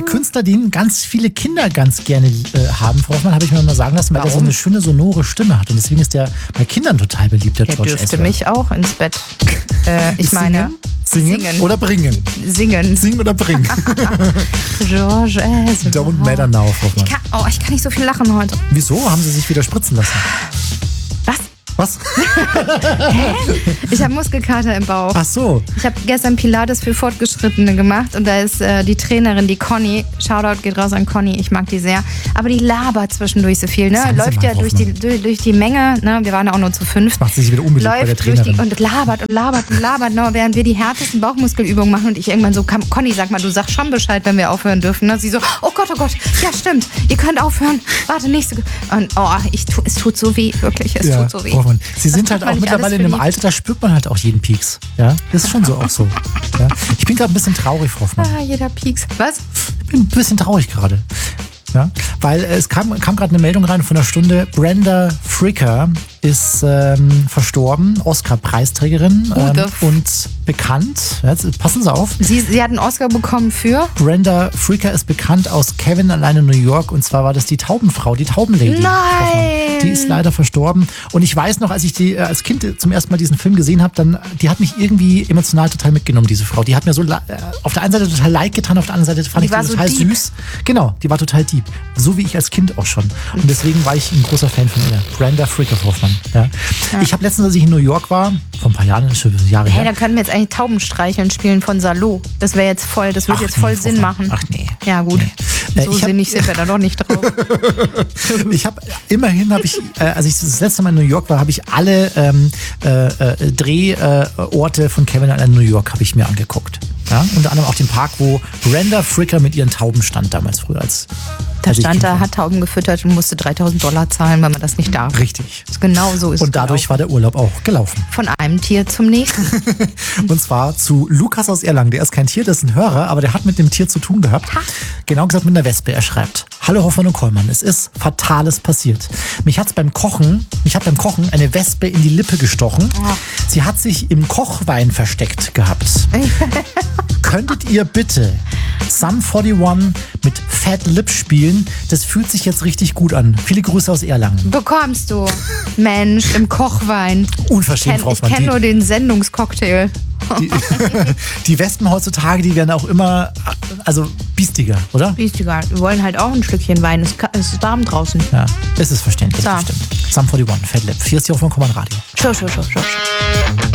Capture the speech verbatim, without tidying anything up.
Künstler, den ganz viele Kinder ganz gerne äh, haben. Frau Hoffmann, habe ich mir mal sagen lassen, weil Warum? er so eine schöne sonore Stimme hat. Und deswegen ist der bei Kindern total beliebt, der, Der George dürfte Ezra. mich auch ins Bett. Äh, ich meine, Singen? singen. Oder bringen? Singen. Singen oder bringen? George Ezra. Don't matter now, Frau Hoffmann. Ich kann, oh, ich kann nicht so viel lachen heute. Wieso? Haben Sie sich wieder spritzen lassen? Was? Was? Ich habe Muskelkater im Bauch. Ach so. Ich habe gestern Pilates für Fortgeschrittene gemacht und da ist äh, die Trainerin, die Conny, Shoutout geht raus an Conny, ich mag die sehr, aber die labert zwischendurch so viel, ne? Sagen Sie Läuft mal, ja Frau durch die, durch, durch die Menge, ne? Wir waren ja auch nur zu fünf. Macht sie sich wieder unbeliebt bei der Läuft durch die Trainerin. und labert und labert und labert, ne? Während wir die härtesten Bauchmuskelübungen machen und ich irgendwann so, kam, Conny, sag mal, du sagst schon Bescheid, wenn wir aufhören dürfen, ne? Sie so, oh Gott, oh Gott, ja stimmt, ihr könnt aufhören, warte, nächste. Und oh, ich tu, es tut so weh, wirklich, es Ja, tut so weh. Frau Hoffmann, Sie sind tut halt man auch nicht mittlerweile alles in für einem lieb. Alter, da spürt man halt auch jeden Pieks. Ja, das ist schon so auch so. Ja. Ich bin gerade ein bisschen traurig, Frau Hoffmann. Ah, jeder Pieks. Was? Ich bin ein bisschen traurig gerade. Ja, weil es kam, kam gerade eine Meldung rein von einer Stunde. Brenda Fricker ist ähm, verstorben, Oscar-Preisträgerin Who the ähm, f- und bekannt. Jetzt, passen Sie auf. Sie, sie hat einen Oscar bekommen für? Brenda Fricker ist bekannt aus Kevin allein in New York und zwar war das die Taubenfrau, die Taubenlady. Nein! Die ist leider verstorben und ich weiß noch, als ich die äh, als Kind zum ersten Mal diesen Film gesehen habe, dann die hat mich irgendwie emotional total mitgenommen, diese Frau. Die hat mir so äh, auf der einen Seite total leid getan, auf der anderen Seite fand Die ich war die so total deep. süß. Genau, die war total deep. So wie ich als Kind auch schon. Und deswegen war ich ein großer Fan von ihr. Brenda Fricker Hoffmann. Ja. Ja. Ich habe letztens, als ich in New York war, vor ein paar Jahren, schon Jahre Hey, her. da könnten wir jetzt eigentlich Taubenstreicheln spielen von Salo. Das wäre jetzt voll, das würde Ach, jetzt voll nee, Sinn Frau machen. Ach nee. Ja gut, Nee. so Äh, ich hab- sinnig sind wir da doch nicht drauf. Ich habe immerhin habe ich, äh, als ich das letzte Mal in New York war, habe ich alle ähm, äh, äh, Drehorte von Kevin allein in New York habe ich mir angeguckt. Ja? Unter anderem auch den Park, wo Brenda Fricker mit ihren Tauben stand damals früher als. Da als ich stand Kind da, war. hat Tauben gefüttert und musste dreitausend Dollar zahlen, weil man das nicht darf. Richtig. Genau so ist Und es dadurch gelaufen. war der Urlaub auch gelaufen. Von einem Tier zum nächsten. Und zwar zu Lukas aus Erlangen. Der ist kein Tier, das ist ein Hörer, aber der hat mit dem Tier zu tun gehabt. Genau gesagt mit einer Wespe. Er schreibt: Hallo Hoffmann und Kollmann, es ist Fatales passiert. Mich hat's beim Kochen, mich hat beim Kochen eine Wespe in die Lippe gestochen. Sie hat sich im Kochwein versteckt gehabt. Könntet ihr bitte Sum einundvierzig mit Fat Lip spielen? Das fühlt sich jetzt richtig gut an. Viele Grüße aus Erlangen. Bekommst du, Mensch, im Kochwein. Unverschämt, Kenn, Frau ich Hoffmann. kenne Die- nur den Sendungscocktail. Die, die Wespen heutzutage, die werden auch immer, also biestiger, oder? Ist egal. Wir wollen halt auch ein Stückchen Wein. Es ka- es ist warm draußen. Ja, es ist verständlich, So. bestimmt. Sum einundvierzig, Fat Lip. Hier ist die Hoffmann Kommand Radio. Schau, schau, schau, schau.